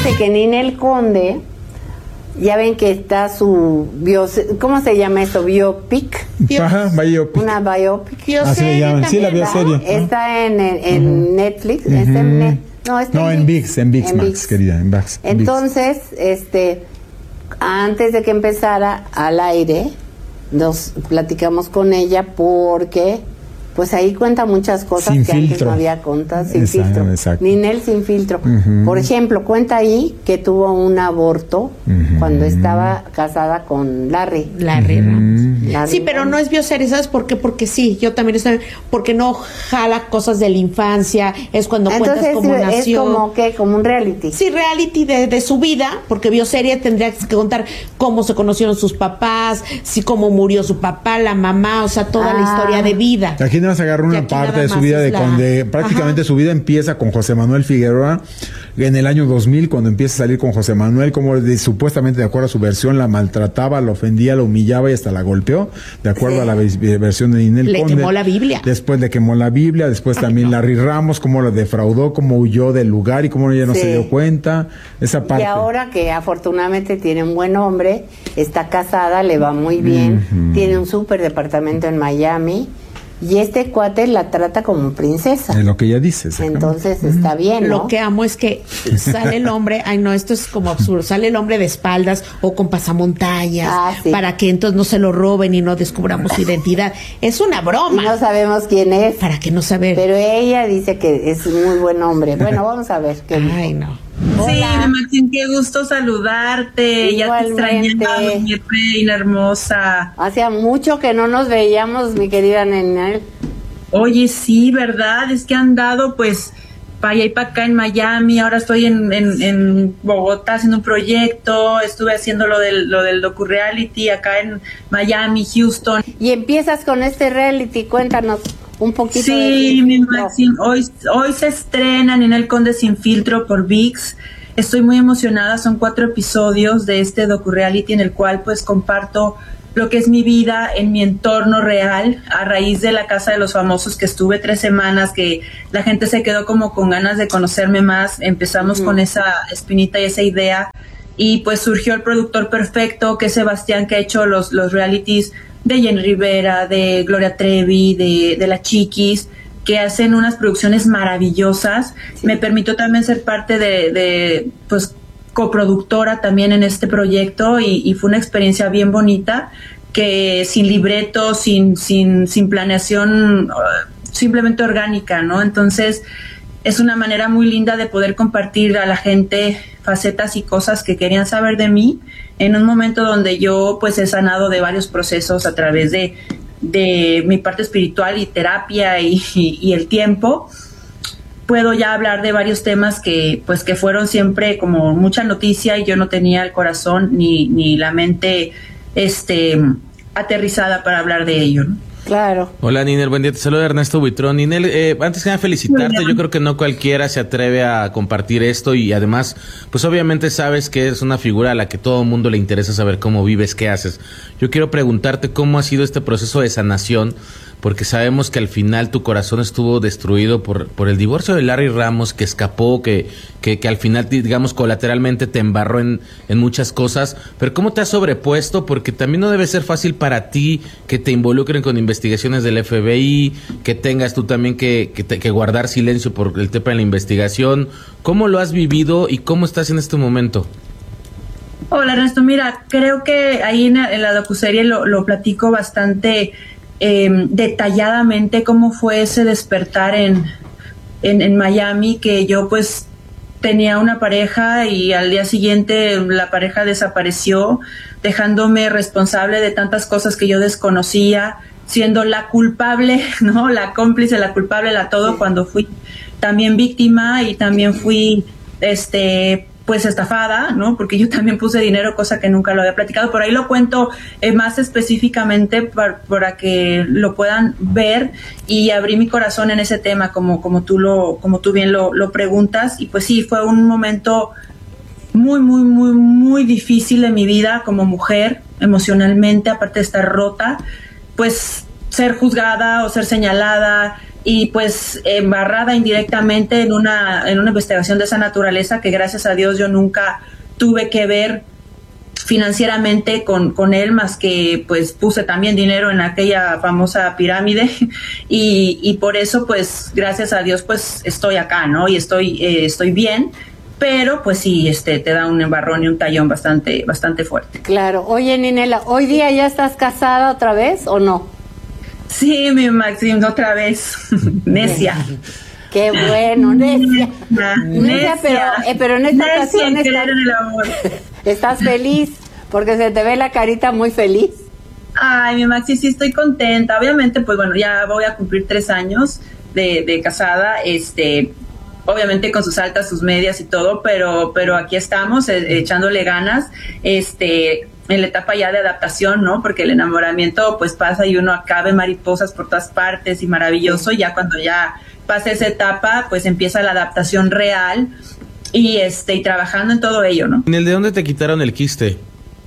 fíjense que Ninel Conde, ya ven que está su ¿cómo se llama eso? Biopic. Ajá, biopic. Una biopic. Así le llaman. Sí, la bioserie. Está en Netflix. Está en ViX. En ViX Max, querida, en ViX. Entonces, antes de que empezara al aire, nos platicamos con ella porque pues ahí cuenta muchas cosas sin que filtro. Antes no había contado, sin filtro. Exacto. Ninel sin filtro. Por ejemplo, cuenta ahí que tuvo un aborto cuando estaba casada con Larry Ramos. Sí, pero no es bioserie, ¿sabes por qué? Porque sí, yo también estoy, porque no jala cosas de la infancia, es cuando cuentas cómo nació. Es como un reality. Sí, reality de su vida, porque bioserie tendría que contar cómo se conocieron sus papás, cómo murió su papá, la mamá, o sea, toda la historia de vida. Aquí nos agarra una parte de su vida de cuando prácticamente su vida empieza con José Manuel Figueroa en el año 2000, cuando empieza a salir con José Manuel, como supuestamente, de acuerdo a su versión, la maltrataba, la ofendía, la humillaba y hasta la golpeó, de acuerdo a la versión de Ninel Conde. Le quemó la Biblia. Después le quemó la Biblia, después también Larry Ramos, cómo la defraudó, cómo huyó del lugar y cómo ella no se dio cuenta, esa parte. Y ahora que afortunadamente tiene un buen hombre, está casada, le va muy bien, tiene un súper departamento en Miami. Y este cuate la trata como princesa. Es lo que ella dice. Entonces está bien, ¿no? Lo que amo es que sale el hombre, ay no, esto es como absurdo, sale el hombre de espaldas o con pasamontañas para que entonces no se lo roben y no descubramos su identidad. Es una broma. Y no sabemos quién es. ¿Para qué no saber? Pero ella dice que es muy buen hombre. Bueno, vamos a ver qué dice. Ay, no. Sí, Maxine, qué gusto saludarte. Igualmente. Ya te extrañaba, mi reina hermosa. Hacía mucho que no nos veíamos, mi querida Ninel. Oye, sí, ¿verdad? Es que han dado, pues, para allá y para acá en Miami. Ahora estoy en Bogotá haciendo un proyecto. Estuve haciendo lo del docu-reality acá en Miami, Houston. Y empiezas con este reality, cuéntanos un poquito. Sí, mi Maxine, hoy se estrena Ninel Conde Sin Filtro por ViX. Estoy muy emocionada, son 4 episodios de este docu-reality en el cual pues comparto lo que es mi vida en mi entorno real, a raíz de la Casa de los Famosos, que estuve 3 semanas, que la gente se quedó como con ganas de conocerme más. Empezamos con esa espinita y esa idea, y pues surgió el productor perfecto, que es Sebastián, que ha hecho los realities de Jenny Rivera, de Gloria Trevi, de La Chiquis, que hacen unas producciones maravillosas. Me permitió también ser parte de pues coproductora también en este proyecto, y fue una experiencia bien bonita, que sin libreto, sin planeación, simplemente orgánica, ¿no? Entonces es una manera muy linda de poder compartir a la gente facetas y cosas que querían saber de mí en un momento donde yo pues he sanado de varios procesos a través de mi parte espiritual y terapia y el tiempo. Puedo ya hablar de varios temas que fueron siempre como mucha noticia, y yo no tenía el corazón ni la mente aterrizada para hablar de ello, ¿no? Claro. Hola, Ninel, buen día, te saluda Ernesto Buitrón. Ninel, antes que nada felicitarte, yo creo que no cualquiera se atreve a compartir esto, y además, pues obviamente sabes que es una figura a la que todo el mundo le interesa saber cómo vives, qué haces. Yo quiero preguntarte cómo ha sido este proceso de sanación, porque sabemos que al final tu corazón estuvo destruido por el divorcio de Larry Ramos, que escapó, que al final, digamos, colateralmente te embarró en muchas cosas, pero ¿cómo te has sobrepuesto? Porque también no debe ser fácil para ti que te involucren con investigaciones del FBI, que tengas tú también que guardar silencio por el tema de la investigación. ¿Cómo lo has vivido y cómo estás en este momento? Hola, Ernesto, mira, creo que ahí en la docuserie lo platico bastante detalladamente, cómo fue ese despertar en Miami, que yo pues tenía una pareja y al día siguiente la pareja desapareció, dejándome responsable de tantas cosas que yo desconocía, siendo la culpable, ¿no? La cómplice, la culpable, la todo, cuando fui también víctima, y también fui pues estafada, ¿no? Porque yo también puse dinero, cosa que nunca lo había platicado. Por ahí lo cuento más específicamente para que lo puedan ver, y abrí mi corazón en ese tema, como tú bien lo preguntas. Y pues sí, fue un momento muy, muy, muy, muy difícil en mi vida como mujer, emocionalmente, aparte de estar rota, pues ser juzgada o ser señalada, y pues embarrada indirectamente en una investigación de esa naturaleza que gracias a Dios yo nunca tuve que ver financieramente con él, más que pues puse también dinero en aquella famosa pirámide y por eso pues gracias a Dios pues estoy acá, ¿no? Y estoy bien, pero pues sí, te da un embarrón y un tallón bastante fuerte. Claro. Oye, Ninela, ¿hoy día ya estás casada otra vez o no? Sí, mi Maxim, otra vez. Necia. Qué bueno, necia. Necia, pero en esta ocasión estás feliz, porque se te ve la carita muy feliz. Ay, mi Maxi, sí estoy contenta. Obviamente, pues bueno, ya voy a cumplir 3 años de casada, obviamente con sus altas, sus medias y todo, pero aquí estamos echándole ganas, en la etapa ya de adaptación, ¿no? Porque el enamoramiento pues pasa y uno acá ve mariposas por todas partes y maravilloso, y ya cuando ya pasa esa etapa, pues empieza la adaptación real y trabajando en todo ello, ¿no? ¿De dónde te quitaron el quiste?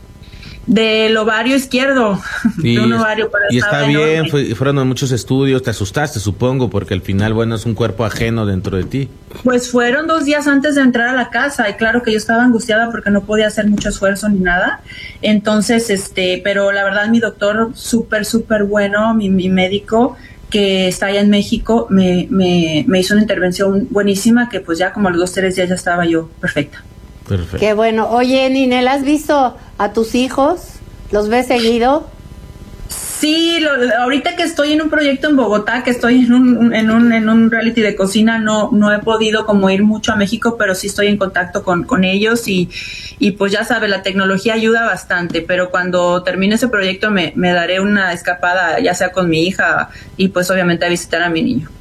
Del ovario izquierdo. Y, de un ovario y está bien, fueron muchos estudios, te asustaste, supongo, porque al final, bueno, es un cuerpo ajeno dentro de ti. Pues fueron 2 días antes de entrar a la casa, y claro que yo estaba angustiada porque no podía hacer mucho esfuerzo ni nada. Entonces, pero la verdad mi doctor súper bueno, mi médico que está allá en México, me hizo una intervención buenísima, que pues ya como a los 2-3 días ya estaba yo perfecta. Perfecto. Qué bueno. Oye, Ninel, ¿has visto a tus hijos? ¿Los ves seguido? Sí, ahorita que estoy en un proyecto en Bogotá, que estoy en un reality de cocina, no he podido como ir mucho a México, pero sí estoy en contacto con ellos y pues ya sabes, la tecnología ayuda bastante, pero cuando termine ese proyecto me daré una escapada, ya sea con mi hija y pues obviamente a visitar a mi niño.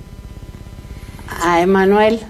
A Emanuel.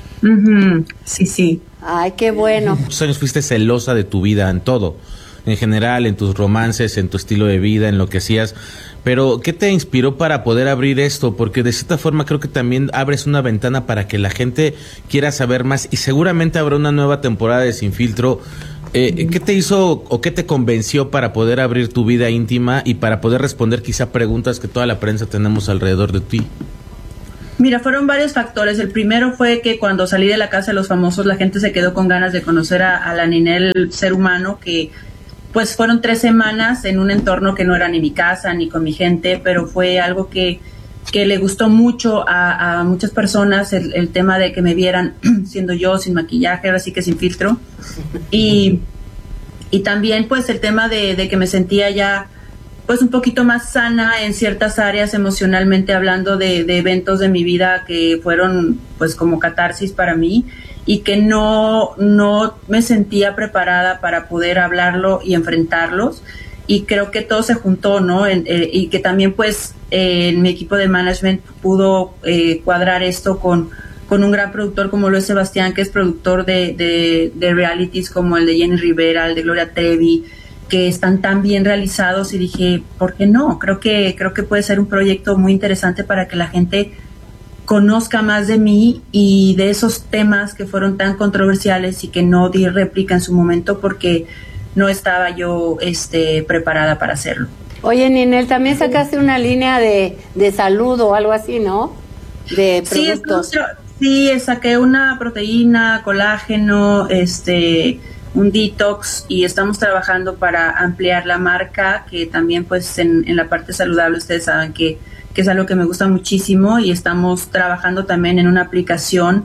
Sí. Ay, qué bueno. Muchos años fuiste celosa de tu vida en todo, en general, en tus romances, en tu estilo de vida, en lo que hacías. Pero, ¿qué te inspiró para poder abrir esto? Porque de cierta forma creo que también abres una ventana para que la gente quiera saber más, y seguramente habrá una nueva temporada de Sin Filtro. ¿Qué te hizo o qué te convenció para poder abrir tu vida íntima y para poder responder quizá preguntas que toda la prensa tenemos alrededor de ti? Mira, fueron varios factores. El primero fue que cuando salí de la casa de los famosos, la gente se quedó con ganas de conocer a la Ninel ser humano, que pues fueron 3 semanas en un entorno que no era ni mi casa ni con mi gente, pero fue algo que le gustó mucho a muchas personas, el tema de que me vieran siendo yo, sin maquillaje, así que sin filtro. Y también pues el tema de que me sentía ya pues un poquito más sana en ciertas áreas emocionalmente hablando, de eventos de mi vida que fueron pues como catarsis para mí, y que no me sentía preparada para poder hablarlo y enfrentarlos, y creo que todo se juntó, ¿no? Y que también pues en mi equipo de management pudo cuadrar esto con un gran productor como lo es Sebastián, que es productor de realities como el de Jenny Rivera, el de Gloria Trevi, que están tan bien realizados, y dije, ¿por qué no? Creo que puede ser un proyecto muy interesante para que la gente conozca más de mí y de esos temas que fueron tan controversiales y que no di réplica en su momento porque no estaba yo preparada para hacerlo. Oye, Ninel, también sacaste una línea de salud o algo así, ¿no? De productos. Sí, saqué una proteína, colágeno, un detox, y estamos trabajando para ampliar la marca, que también pues en la parte saludable ustedes saben que es algo que me gusta muchísimo, y estamos trabajando también en una aplicación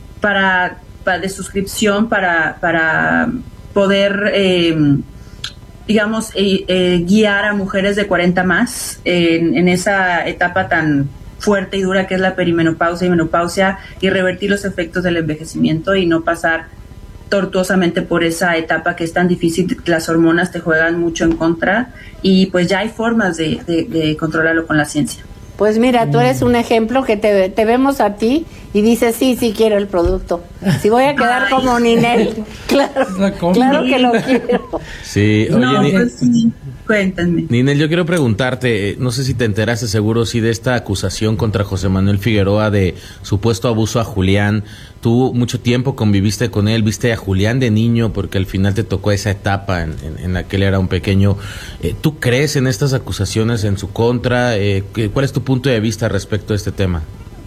de suscripción para poder guiar a mujeres de 40 más en esa etapa tan fuerte y dura que es la perimenopausia y menopausia, y revertir los efectos del envejecimiento y no pasar tortuosamente por esa etapa que es tan difícil. Las hormonas te juegan mucho en contra, y pues ya hay formas de controlarlo con la ciencia. Pues mira, tú eres un ejemplo, que te vemos a ti y dices, sí quiero el producto. Si voy a quedar como Ninel, claro que lo quiero. Sí, oye, no, pues sí, cuéntame. Ninel, yo quiero preguntarte, no sé si te enteraste seguro, sí, de esta acusación contra José Manuel Figueroa de supuesto abuso a Julián. Tú mucho tiempo conviviste con él, viste a Julián de niño, porque al final te tocó esa etapa en la que él era un pequeño. ¿Tú crees en estas acusaciones en su contra? ¿Cuál es tu punto de vista respecto a este tema?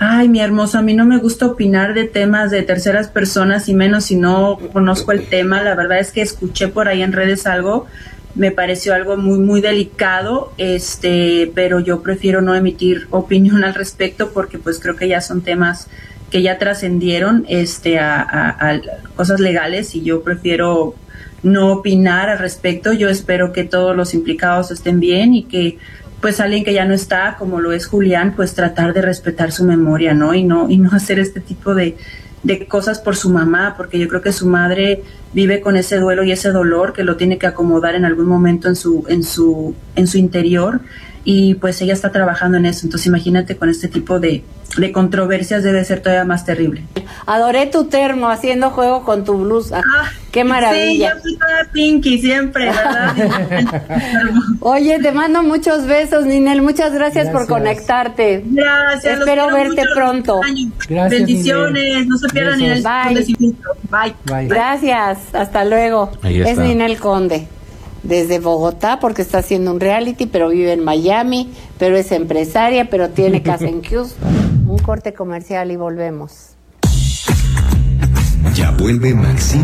Ay, mi hermosa, a mí no me gusta opinar de temas de terceras personas y menos si no conozco el tema. La verdad es que escuché por ahí en redes algo, me pareció algo muy, muy delicado, pero yo prefiero no emitir opinión al respecto porque pues creo que ya son temas que ya trascendieron a cosas legales y yo prefiero no opinar al respecto. Yo espero que todos los implicados estén bien y que pues alguien que ya no está, como lo es Julián, pues tratar de respetar su memoria, ¿no? Y no hacer este tipo de cosas por su mamá, porque yo creo que su madre vive con ese duelo y ese dolor que lo tiene que acomodar en algún momento en su interior, y pues ella está trabajando en eso. Entonces imagínate, con este tipo de controversias debe ser todavía más terrible. Adoré tu termo haciendo juego con tu blusa. ¡Qué maravilla! Sí, yo soy toda Pinky siempre, ¿verdad? Oye, te mando muchos besos, Ninel. Muchas gracias por conectarte. Gracias. Espero verte pronto. Gracias, bendiciones. Ninel. No se pierdan ni el Conde Sin Filtro. Bye. Gracias. Hasta luego. Es Ninel Conde. Desde Bogotá, porque está haciendo un reality, pero vive en Miami, pero es empresaria, pero tiene casa en Houston. Un corte comercial y volvemos. Ya vuelve Maxi